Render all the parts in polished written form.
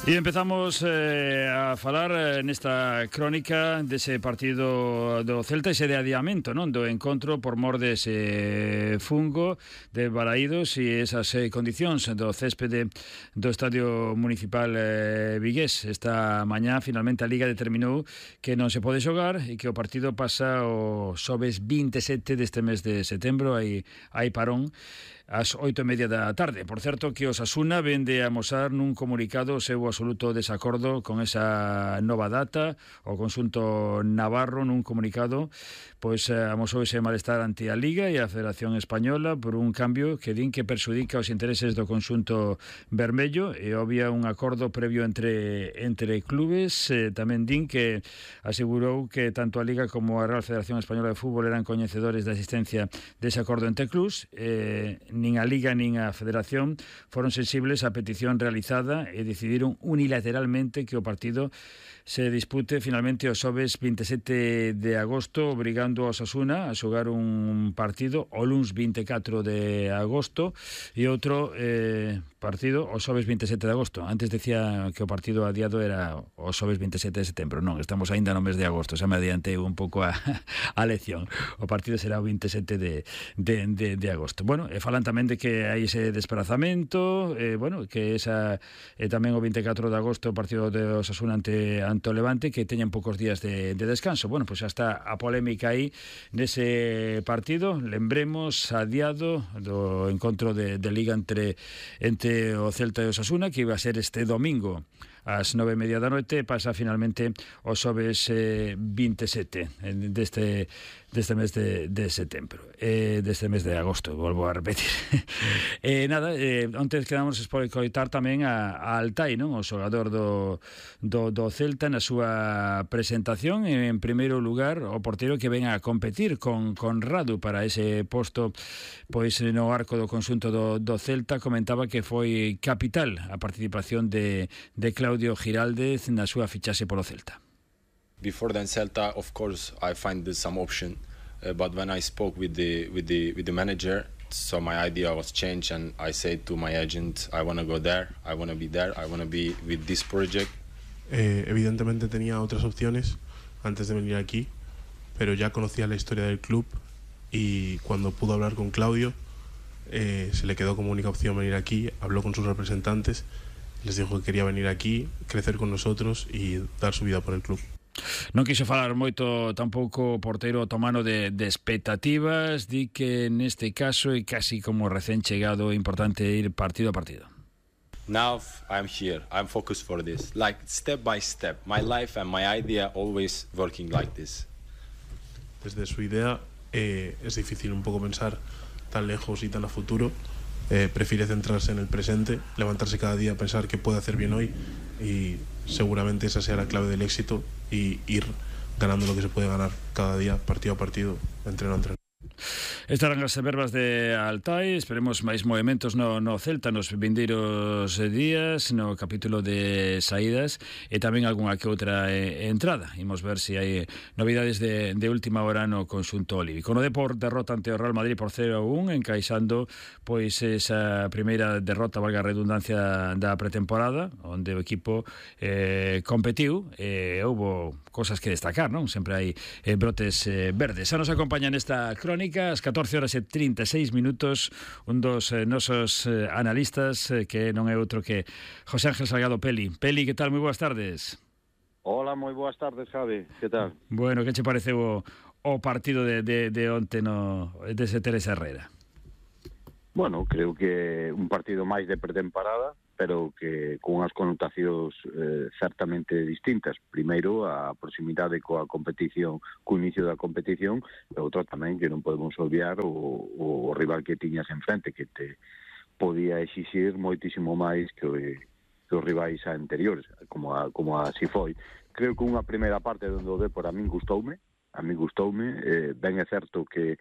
E empezamos a falar nesta crónica dese partido do Celta, ese de adiamento, non, do encontro por mor dese fungo de Balaídos e esas condicións do céspede do Estadio Municipal vigués. Esta mañá finalmente a Liga determinou que non se pode xogar e que o partido pasa o xoves 27 deste mes de setembro. Hai parón ás 8:30 da tarde. Por certo, que Osasuna vende a amosar nun comunicado o seu absoluto desacordo con esa nova data. O conxunto navarro nun comunicado pois amosou ese malestar ante a Liga e a Federación Española por un cambio que din que perxudica os intereses do conxunto vermello e obvia un acordo previo entre clubes. Tamén din que asegurou que tanto a Liga como a Real Federación Española de Fútbol eran coñecedores da existencia dese acordo entre clubes. Nin a Liga nin a Federación foron sensibles á petición realizada e decidiron unilateralmente que o partido se dispute finalmente o xoves 27 de agosto, obrigando a Osasuna a xogar un partido o luns 24 de agosto e outro partido o xoves 27 de agosto. Antes decía que o partido adiado era o xoves 27 de setembro. Non, estamos aínda no mes de agosto, xa me adiantei un pouco a lección. O partido será o 27 de agosto. Bueno, falan tamén de que hai ese desplazamento, que esa tamén o 24 de agosto o partido de Osasuna ante o Levante, que teñan poucos días de descanso. Bueno, pois xa está a polémica aí nese partido. Lembremos, adiado do encontro de Liga entre o Celta e o Osasuna, que iba a ser este domingo ás 9:30 da noite, pasa finalmente o xoves 27 deste mes de setembro, deste mes de agosto, volvo a repetir. Onte quedamos por coitar tamén a Altai, non? O xogador do Celta na súa presentación. En primeiro lugar, o porteiro que ven a competir con Radu para ese posto pois no arco do conxunto do Celta. Comentaba que foi capital a participación de Claudio Giraldez na súa fichaxe polo Celta. Before then Celta, of course, I find there's some option, but when I spoke with the manager, so my idea was changed, and I said to my agent, I want to go there, I want to be there, I want to be with this project. Evidentemente tenía otras opciones antes de venir aquí, pero ya conocía la historia del club y cuando pudo hablar con Claudio, se le quedó como única opción venir aquí. Habló con sus representantes, les dijo que quería venir aquí, crecer con nosotros y dar su vida por el club. Non quiso falar moito tampouco o porteiro otomano de expectativas. Di que neste caso é casi como recén chegado, importante ir partido a partido. Now I'm here, I'm focused for this, like step by step. My life and my idea always working like this. Desde su idea es difícil un poco pensar tan lejos y tan a futuro. Prefiere centrarse en el presente, levantarse cada día, pensar qué puede hacer bien hoy, y seguramente esa sea la clave del éxito, y ir ganando lo que se puede ganar cada día, partido a partido, entreno a entreno. Estarán as verbas de Altai. Esperemos máis movimentos no Celta nos vindeiros días, no capítulo de saídas, e tamén algunha que outra entrada. Imos ver se hai novidades de última hora no conxunto olívico. No Depor, derrota ante o Real Madrid por 0-1, encaixando pois esa primeira derrota, valga a redundancia, da pretemporada, onde o equipo competiu e houbo cosas que destacar, non? Sempre hai brotes verdes. Xa nos acompaña nesta crónica ás 14:36, un dos nosos analistas, que non é outro que José Ángel Salgado Peli. Peli, que tal? Moi boas tardes. Hola, moi boas tardes, Javi. Que tal? Bueno, que che pareceu o partido de onte dese Teresa Herrera? Bueno, creo que un partido máis de pretemporada, pero que con unhas connotacións certamente distintas. Primeiro, a proximidade coa competición, co inicio da competición, e outro tamén que non podemos olvidar o rival que tiñas enfrente, que te podía exixir moitísimo máis que os rivais anteriores, como así foi. Creo que unha primeira parte onde o Depor a min gustoume, ben é certo que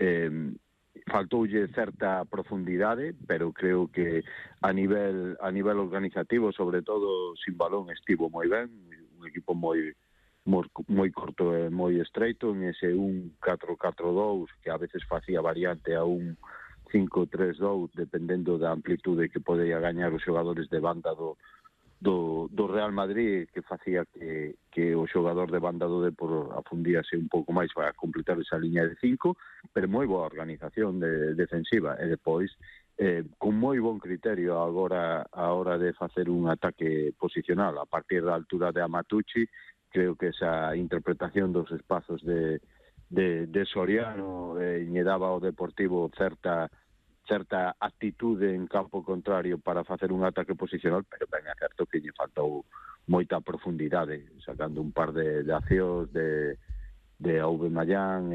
faltoulle certa profundidade, pero creo que a nivel organizativo, sobre todo sin balón, estivo moi ben. Un equipo moi corto e moi estreito en ese 1-4-4-2 que a veces facía variante a un 5-3-2, dependendo da amplitude que podía gañar os xogadores de banda do do Real Madrid, que facía que o xogador de banda do Depor afundíase un pouco máis para completar esa liña de 5, pero moi boa organización defensiva, e depois con moi bon criterio agora a hora de facer un ataque posicional a partir da altura de Amatucci. Creo que esa interpretación dos espazos de Soriano lle daba ao Deportivo certa actitude en campo contrario para facer un ataque posicional, pero ben é certo que lle faltou moita profundidade, sacando un par de accións de Aubameyang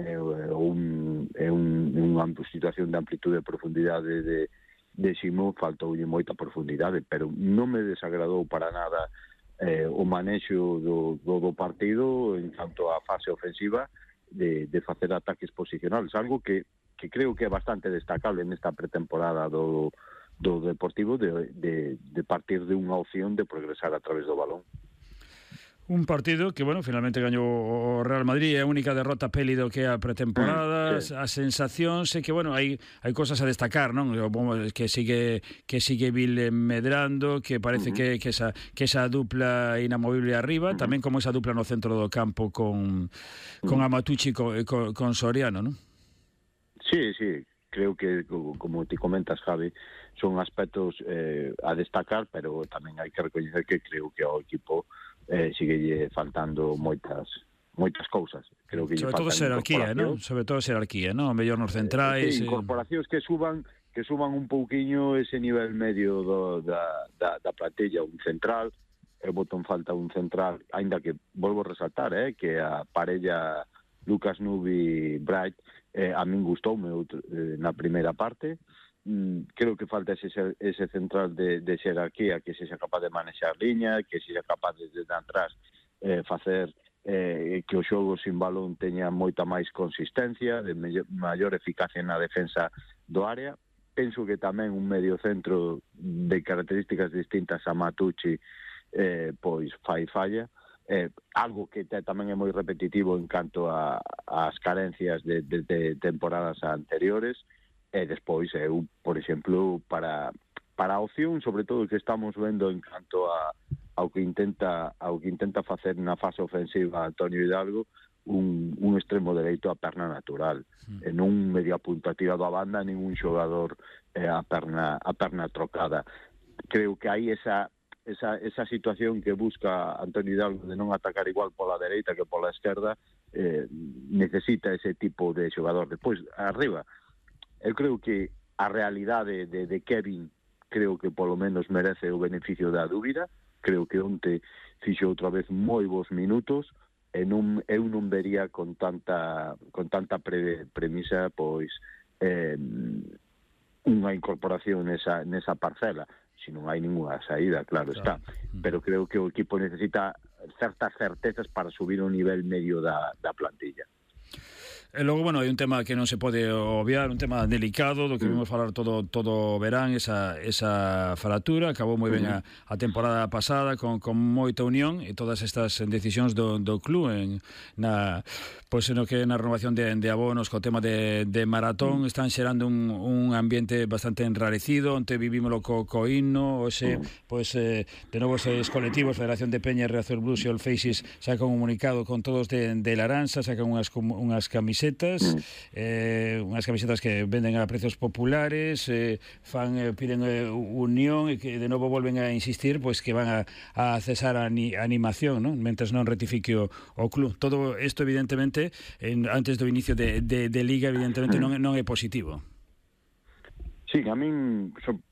unha situación de amplitude e profundidade de Simón, faltoulle moita profundidade, pero non me desagradou para nada o manexo do partido en canto á fase ofensiva de facer ataques posicionales, algo que creo que é bastante destacable nesta pretemporada do Deportivo de partir de unha opción de progresar a través do balón. Un partido que, bueno, finalmente gañou o Real Madrid, é a única derrota peli do que é a pretemporada, sí. A sensación é que, bueno, hai cosas a destacar, non? Que sigue Vil medrando, que parece que esa dupla inamovible arriba, tamén como esa dupla no centro do campo con Amatucci e con Soriano, non? Sí, creo que, como ti comentas, Javi, son aspectos a destacar, pero tamén hai que recoñecer que creo que ao equipo sigue faltando moitas cousas. Creo que sobre todo xerarquía, non? Sobre todo xerarquía, non? Mellor nos centrais. Sí, incorporacións que suban un pouquiño ese nivel medio da plantilla, un central. Eu boto en falta un central, aínda que volvo a resaltar, que a parella Lucas Nubi-Bright a min gustoume na primeira parte. Creo que falta ese central de xerarquía que sexa capaz de manexar liña, que sexa capaz desde atrás facer que o xogo sin balón teña moita máis consistencia, de maior eficacia na defensa do área. Penso que tamén un medio centro de características distintas a Matucci pois falla, algo que tamén é moi repetitivo en canto ás carencias de temporadas anteriores. E despois eu, por exemplo, para a opción, sobre todo, que estamos vendo en canto ao que intenta facer na fase ofensiva Antonio Hidalgo, un extremo dereito a perna natural, e non media punta tirado a banda, ningún xogador a perna trocada. Creo que hai esa situación que busca Antonio Hidalgo de non atacar igual pola dereita que pola esquerda, necesita ese tipo de xogador. Despois, arriba, eu creo que a realidade de Kevin creo que polo menos merece o beneficio da dúbida. Creo que onte fixo outra vez moi bons minutos e eu non vería con tanta premisa pois unha incorporación nesa parcela, se non hai ninguna saída, claro está. Pero creo que o equipo necesita certas certezas para subir o nivel medio da plantilla. E logo, bueno, hai un tema que non se pode obviar, un tema delicado, do que vimos falar todo verán, esa fratura. Acabou moi ben a temporada pasada con moita unión e todas estas decisións do club pois no que na renovación de abonos co tema de maratón están xerando un ambiente bastante enrarecido, onde vivímolo co himno, hoxe, pois de novo os colectivos, Federación de Peña, Reazor Blues e All Faces sacan un comunicado con todos de laranxa, sacan unhas camisetas, unhas camisetas que venden a precios populares, piden unión e que de novo volven a insistir pois que van a cesar a animación, non? Mentres non rectifique o club. Todo isto evidentemente antes do inicio de Liga evidentemente non é positivo. Sí, a min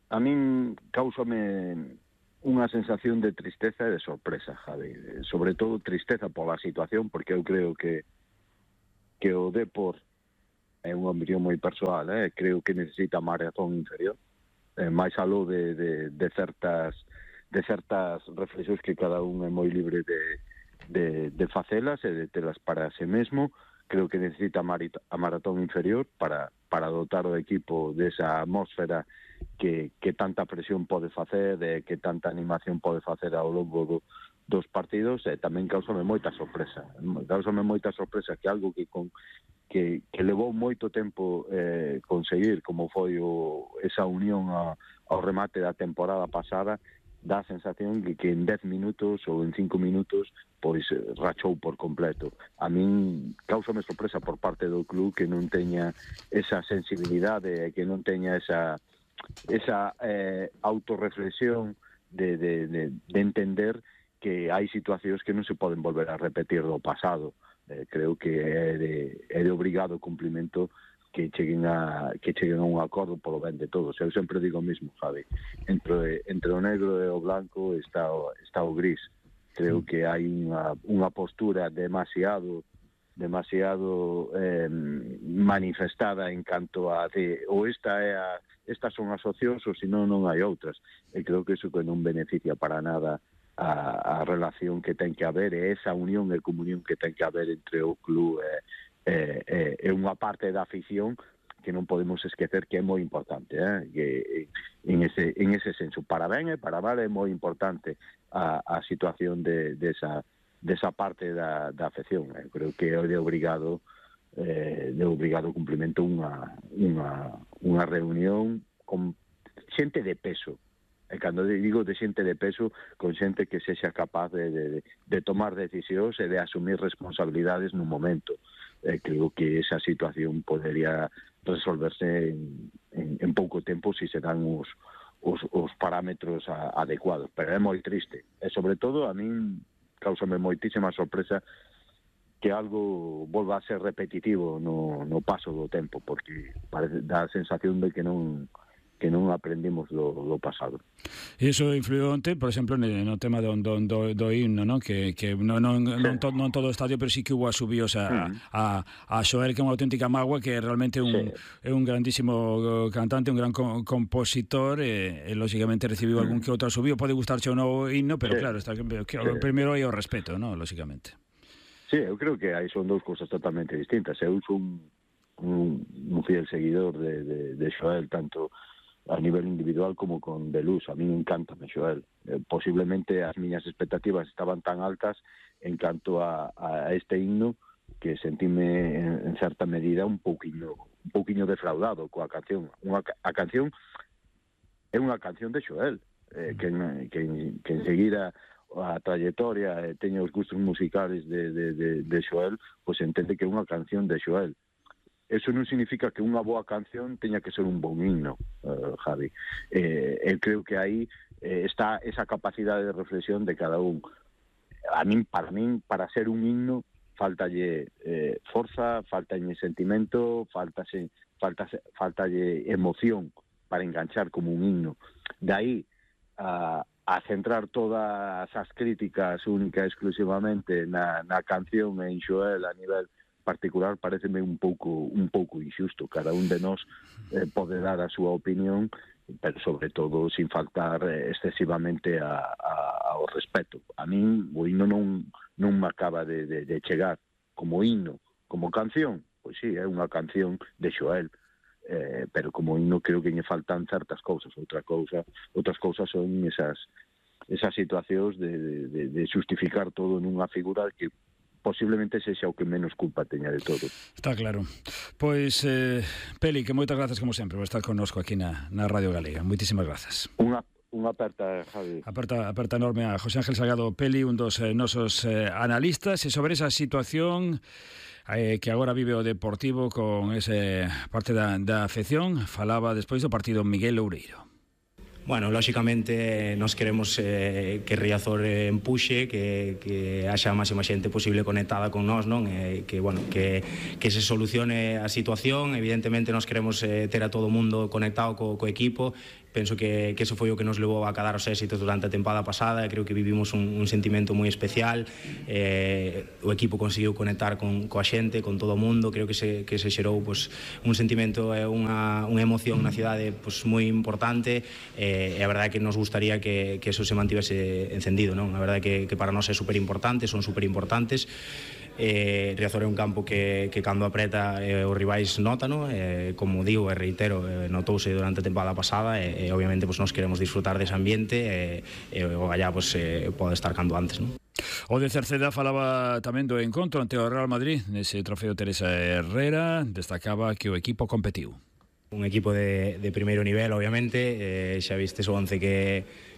causame unha sensación de tristeza e de sorpresa, Javi. Sobre todo tristeza pola situación, porque eu creo que o Depor é unha opinión moi persoal, creo que necesita maratón inferior, máis aló de certas reflexións que cada un é moi libre de facelas e de telas para si mesmo. Creo que necesita a maratón inferior para dotar o equipo desa atmósfera que tanta presión pode facer, que tanta animación pode facer ao longo dos partidos. E tamén causame moita sorpresa que algo que levou moito tempo conseguir, como foi esa unión ao remate da temporada pasada, dá a sensación de que en 10 minutos ou en 5 minutos pois rachou por completo. A min causame sorpresa por parte do club que non teña esa sensibilidade, que non teña esa autorreflexión de entender que hai situacións que non se poden volver a repetir do pasado. Creo que é de obrigado cumplimento que cheguen a un acordo polo ben de todos. Eu sempre digo o mismo, Javi, entre o negro e o blanco está o gris. Creo que hai unha postura demasiado manifestada en canto a estas son as opcións ou senón non hai outras. E creo que iso que non beneficia para nada a relación que ten que haber e esa unión e comunión que ten que haber entre o club é unha parte da afición que non podemos esquecer que é moi importante, que en ese senso, para ben e para mal, é moi importante a situación desa parte da afección. Creo que é de obrigado cumprimento unha reunión con xente de peso. E cando digo de xente de peso, con xente que sexa capaz de tomar decisións e de asumir responsabilidades nun momento. Creo que esa situación podería resolverse en pouco tempo se se dan os parámetros adecuados, pero é moi triste e sobre todo a min causame moitísima sorpresa que algo volva a ser repetitivo no paso do tempo, porque dá a sensación de que non aprendimos do pasado. E iso influiu onte, por exemplo, no tema do himno, ¿no? Que non todo o estadio, pero sí que hubo asubíos a Xoel, que é unha auténtica mágoa, que realmente é un grandísimo cantante, un gran compositor, e lógicamente recibiu algún que outro asubío. Pode gustarche o novo himno, pero claro, primeiro hai o respeto, ¿no? Lógicamente. Sí, eu creo que aí son dous cosas totalmente distintas. Eu son un fiel seguidor de Xoel, tanto a nivel individual como con Belús. A mí me encanta Xoel. Posiblemente as miñas expectativas estaban tan altas en canto a este himno que sentíme en certa medida un pouquiño defraudado coa canción. A canción é unha canción de Xoel, que enseguida a trayectoria teña os gustos musicales de Xoel, pois entende que é unha canción de Xoel. Eso non significa que unha boa canción teña que ser un bon himno, Javi. Eu creo que aí está esa capacidade de reflexión de cada un. Para ser un himno, faltalle forza, faltalle sentimento, faltalle emoción para enganchar como un himno. De aí a centrar todas as críticas única e exclusivamente na canción en Xoel a nivel particular, pareceme un pouco injusto. Cada un de nós pode dar a súa opinión, pero sobre todo sin faltar excesivamente ao respeto. A min o himno non me acaba de chegar como himno, como canción, pois sí, é unha canción de Xoel, pero como himno creo que lle faltan certas cousas. Outras cousas son esas situacións de justificar todo nunha figura que posiblemente sexa o que menos culpa teña de todo. Está claro. Pois, Peli, que moitas grazas como sempre por estar connosco aquí na Radio Galega. Moitísimas grazas. Unha aperta, Javi. Aperta enorme a José Ángel Salgado Peli, un dos nosos analistas, e sobre esa situación que agora vive o Deportivo con esa parte da afección, falaba despois do partido Miguel Loureiro. Bueno, lóxicamente nos queremos que Riazor empuxe, que haxa a máxima xente posible conectada con nós, non? Que se solucione a situación. Evidentemente nos queremos ter a todo o mundo conectado co equipo. Penso que eso foi o que nos levou a cadar os éxitos durante a tempada pasada. Creo que vivimos un sentimento moi especial. O equipo conseguiu conectar coa xente, con todo o mundo. Creo que se xerou un sentimento e unha emoción na cidade moi importante, e a verdade é que nos gustaría que eso se mantivese encendido, non? A verdade é que para nós é superimportante, son superimportantes. Riazor é un campo que cando apreta os rivais nótano, como digo e reitero, notouse durante a tempada pasada, e obviamente nos queremos disfrutar dese ambiente, e o gallá pode estar cando antes, non? O de Cerceda falaba tamén do encontro ante o Real Madrid nese trofeo Teresa Herrera. Destacaba que o equipo competiu. Un equipo de primeiro nivel, obviamente. Xa vistes o 11 que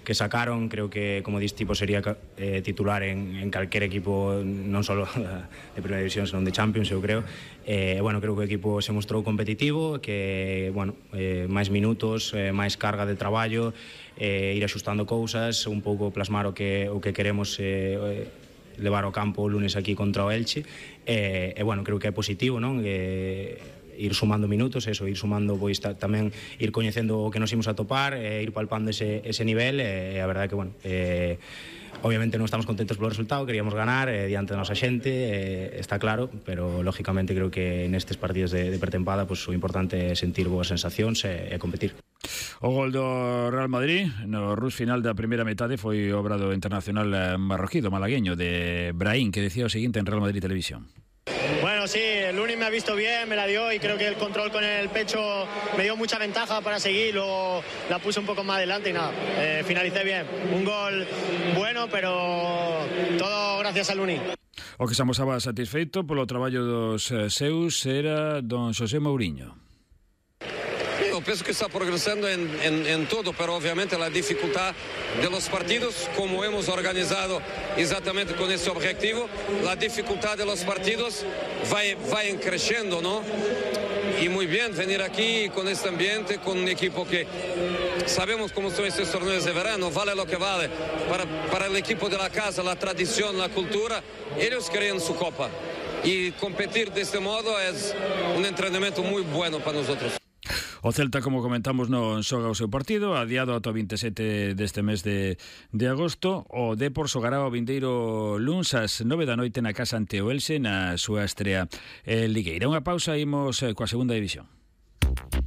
sacaron. Creo que, como dis tipo, sería titular en calquer equipo, non só de primeira división, senón de Champions, eu creo. Bueno, creo que o equipo se mostrou competitivo, que, bueno, máis minutos, máis carga de traballo, ir axustando cousas, un pouco plasmar o que queremos levar ao campo o lunes aquí contra o Elche. Bueno, creo que é positivo, non? Ir sumando minutos, eso, ir sumando, pois tamén ir coñecendo o que nos imos a topar, ir palpando ese nivel, a verdade que, bueno, obviamente non estamos contentos polo resultado, queríamos ganar diante da nosa xente, está claro, pero lógicamente creo que nestes partidos de pretempada, pues, o importante é sentir boas sensacións e competir. O gol do Real Madrid no rush final da primeira metade foi obra do internacional marroquí, do malagueño, de Brahim, que decía o seguinte en Real Madrid Televisión. Bueno, sí, el Uni me ha visto bien, me la dio y creo que el control con el pecho me dio mucha ventaja para seguir, luego la puse un poco más adelante y nada, finalicé bien. Un gol bueno, pero todo gracias al Uni. O que se amosaba satisfeito polo traballo dos seus era don José Mourinho. Yo pienso que está progresando en todo, pero obviamente la dificultad de los partidos, como hemos organizado exactamente con ese objetivo, la dificultad de los partidos va creciendo, ¿no? Y muy bien venir aquí con este ambiente, con un equipo que sabemos cómo son estos torneos de verano, vale lo que vale. Para el equipo de la casa, la tradición, la cultura, ellos creen su copa. Y competir de este modo es un entrenamiento muy bueno para nosotros. O Celta, como comentamos, non xoga o seu partido, adiado ata o 27 deste mes de agosto. O Depor xogará o vindeiro luns ás 9 da noite na casa ante o Elxe na súa estrea ligueira. Unha pausa, imos coa segunda división.